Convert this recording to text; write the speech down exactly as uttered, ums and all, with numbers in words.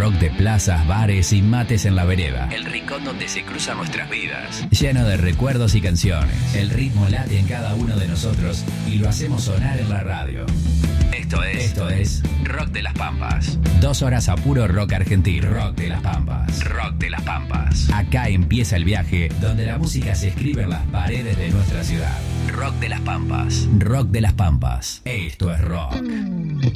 rock de plazas, bares y mates en la vereda. El rincón donde se cruzan nuestras vidas. Lleno de recuerdos y canciones. El ritmo late en cada uno de nosotros y lo hacemos sonar en la radio. Esto es, Esto es Rock de las Pampas. Dos horas a puro rock argentino. Rock de las Pampas. Rock de las Pampas. Acá empieza el viaje donde la música se escribe en las paredes de nuestra ciudad. Rock de las Pampas. Rock de las Pampas. Esto es rock.